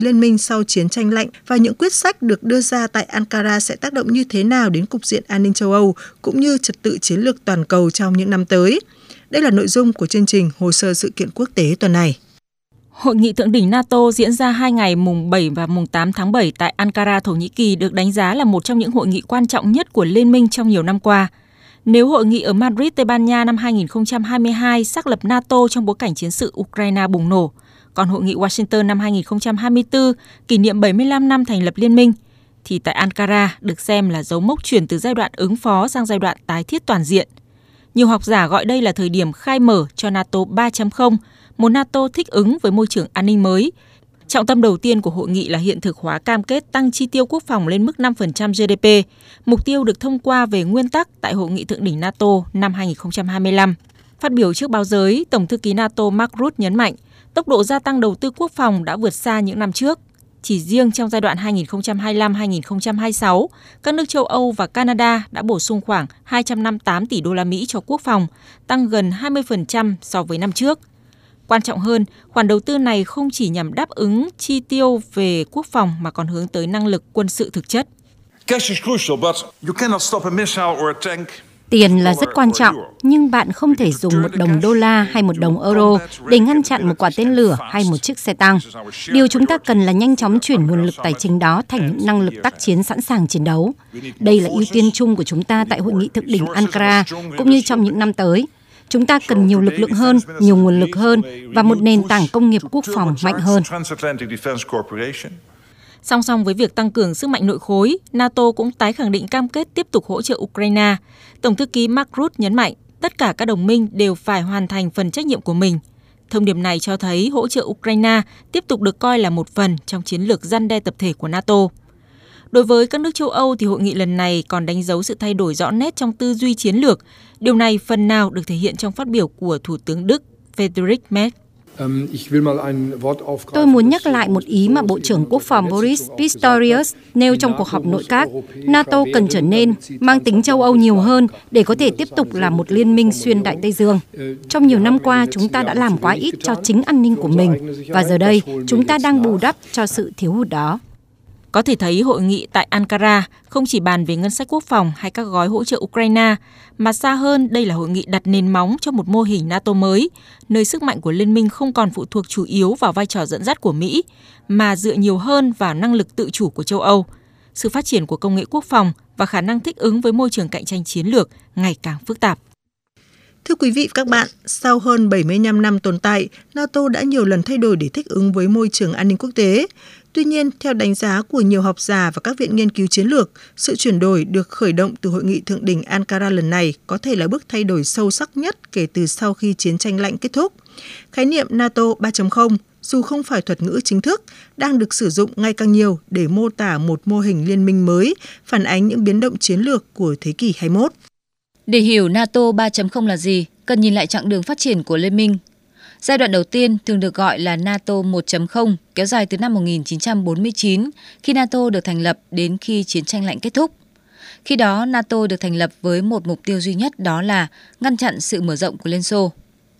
liên minh sau chiến tranh lạnh và những quyết sách được đưa ra tại Ankara sẽ tác động như thế nào đến cục diện an ninh châu Âu cũng như trật tự chiến lược toàn cầu trong những năm tới. Đây là nội dung của chương trình Hồ sơ sự kiện quốc tế tuần này. Hội nghị thượng đỉnh NATO diễn ra 2 ngày mùng 7 và mùng 8 tháng 7 tại Ankara, Thổ Nhĩ Kỳ được đánh giá là một trong những hội nghị quan trọng nhất của Liên minh trong nhiều năm qua. Nếu hội nghị ở Madrid, Tây Ban Nha năm 2022 xác lập NATO trong bối cảnh chiến sự Ukraine bùng nổ, còn hội nghị Washington năm 2024 kỷ niệm 75 năm thành lập Liên minh, thì tại Ankara được xem là dấu mốc chuyển từ giai đoạn ứng phó sang giai đoạn tái thiết toàn diện. Nhiều học giả gọi đây là thời điểm khai mở cho NATO 3.0, một NATO thích ứng với môi trường an ninh mới. Trọng tâm đầu tiên của hội nghị là hiện thực hóa cam kết tăng chi tiêu quốc phòng lên mức 5% GDP, mục tiêu được thông qua về nguyên tắc tại Hội nghị thượng đỉnh NATO năm 2025. Phát biểu trước báo giới, Tổng thư ký NATO Mark Rutte nhấn mạnh, tốc độ gia tăng đầu tư quốc phòng đã vượt xa những năm trước. Chỉ riêng trong giai đoạn 2025-2026, các nước châu Âu và Canada đã bổ sung khoảng 258 tỷ đô la Mỹ cho quốc phòng, tăng gần 20% so với năm trước. Quan trọng hơn, khoản đầu tư này không chỉ nhằm đáp ứng chi tiêu về quốc phòng mà còn hướng tới năng lực quân sự thực chất. Tiền là rất quan trọng, nhưng bạn không thể dùng một đồng đô la hay một đồng euro để ngăn chặn một quả tên lửa hay một chiếc xe tăng. Điều chúng ta cần là nhanh chóng chuyển nguồn lực tài chính đó thành những năng lực tác chiến sẵn sàng chiến đấu. Đây là ưu tiên chung của chúng ta tại Hội nghị thượng đỉnh Ankara, cũng như trong những năm tới. Chúng ta cần nhiều lực lượng hơn, nhiều nguồn lực hơn và một nền tảng công nghiệp quốc phòng mạnh hơn. Song song với việc tăng cường sức mạnh nội khối, NATO cũng tái khẳng định cam kết tiếp tục hỗ trợ Ukraine. Tổng thư ký Mark Rutte nhấn mạnh, tất cả các đồng minh đều phải hoàn thành phần trách nhiệm của mình. Thông điệp này cho thấy hỗ trợ Ukraine tiếp tục được coi là một phần trong chiến lược răn đe tập thể của NATO. Đối với các nước châu Âu thì hội nghị lần này còn đánh dấu sự thay đổi rõ nét trong tư duy chiến lược. Điều này phần nào được thể hiện trong phát biểu của Thủ tướng Đức Friedrich Merz. Tôi muốn nhắc lại một ý mà Bộ trưởng Quốc phòng Boris Pistorius nêu trong cuộc họp nội các. NATO cần trở nên mang tính châu Âu nhiều hơn để có thể tiếp tục là một liên minh xuyên Đại Tây Dương. Trong nhiều năm qua, chúng ta đã làm quá ít cho chính an ninh của mình, và giờ đây chúng ta đang bù đắp cho sự thiếu hụt đó. Có thể thấy hội nghị tại Ankara không chỉ bàn về ngân sách quốc phòng hay các gói hỗ trợ Ukraine, mà xa hơn đây là hội nghị đặt nền móng cho một mô hình NATO mới, nơi sức mạnh của liên minh không còn phụ thuộc chủ yếu vào vai trò dẫn dắt của Mỹ, mà dựa nhiều hơn vào năng lực tự chủ của châu Âu, sự phát triển của công nghệ quốc phòng và khả năng thích ứng với môi trường cạnh tranh chiến lược ngày càng phức tạp. Thưa quý vị và các bạn, sau hơn 75 năm tồn tại, NATO đã nhiều lần thay đổi để thích ứng với môi trường an ninh quốc tế. Tuy nhiên, theo đánh giá của nhiều học giả và các viện nghiên cứu chiến lược, sự chuyển đổi được khởi động từ Hội nghị thượng đỉnh Ankara lần này có thể là bước thay đổi sâu sắc nhất kể từ sau khi chiến tranh lạnh kết thúc. Khái niệm NATO 3.0, dù không phải thuật ngữ chính thức, đang được sử dụng ngày càng nhiều để mô tả một mô hình liên minh mới, phản ánh những biến động chiến lược của thế kỷ 21. Để hiểu NATO 3.0 là gì, cần nhìn lại chặng đường phát triển của Liên minh. Giai đoạn đầu tiên thường được gọi là NATO 1.0, kéo dài từ năm 1949, khi NATO được thành lập đến khi chiến tranh lạnh kết thúc. Khi đó, NATO được thành lập với một mục tiêu duy nhất, đó là ngăn chặn sự mở rộng của Liên Xô.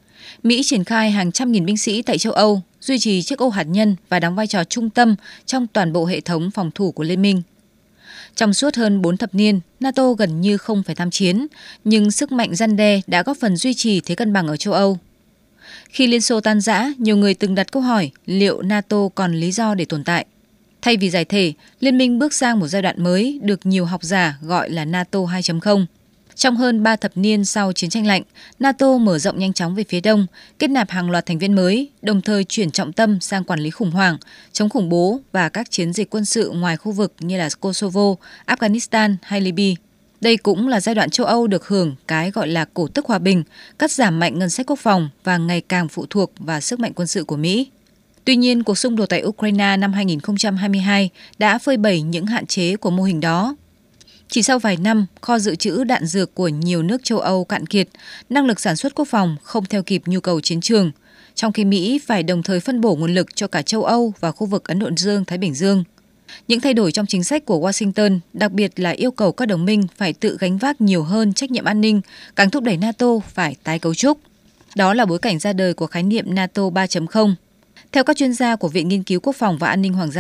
Mỹ triển khai hàng trăm nghìn binh sĩ tại châu Âu, duy trì chiếc ô hạt nhân và đóng vai trò trung tâm trong toàn bộ hệ thống phòng thủ của Liên minh. Trong suốt hơn 4 thập niên, NATO gần như không phải tham chiến, nhưng sức mạnh răn đe đã góp phần duy trì thế cân bằng ở châu Âu. Khi Liên Xô tan rã, nhiều người từng đặt câu hỏi liệu NATO còn lý do để tồn tại. Thay vì giải thể, Liên minh bước sang một giai đoạn mới được nhiều học giả gọi là NATO 2.0. Trong hơn 3 thập niên sau chiến tranh lạnh, NATO mở rộng nhanh chóng về phía đông, kết nạp hàng loạt thành viên mới, đồng thời chuyển trọng tâm sang quản lý khủng hoảng, chống khủng bố và các chiến dịch quân sự ngoài khu vực như là Kosovo, Afghanistan hay Libya. Đây cũng là giai đoạn châu Âu được hưởng cái gọi là cổ tức hòa bình, cắt giảm mạnh ngân sách quốc phòng và ngày càng phụ thuộc vào sức mạnh quân sự của Mỹ. Tuy nhiên, cuộc xung đột tại Ukraine năm 2022 đã phơi bày những hạn chế của mô hình đó. Chỉ sau vài năm, kho dự trữ đạn dược của nhiều nước châu Âu cạn kiệt, năng lực sản xuất quốc phòng không theo kịp nhu cầu chiến trường, trong khi Mỹ phải đồng thời phân bổ nguồn lực cho cả châu Âu và khu vực Ấn Độ Dương-Thái Bình Dương. Những thay đổi trong chính sách của Washington, đặc biệt là yêu cầu các đồng minh phải tự gánh vác nhiều hơn trách nhiệm an ninh, càng thúc đẩy NATO phải tái cấu trúc. Đó là bối cảnh ra đời của khái niệm NATO 3.0. Theo các chuyên gia của Viện Nghiên cứu Quốc phòng và An ninh Hoàng gia